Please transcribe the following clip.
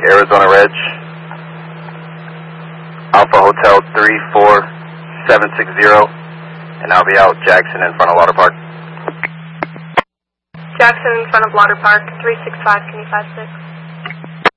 Arizona Ridge, Alpha Hotel 34760, and I'll be out Jackson in front of Water Park. Jackson in front of Water Park, 365, can you 56?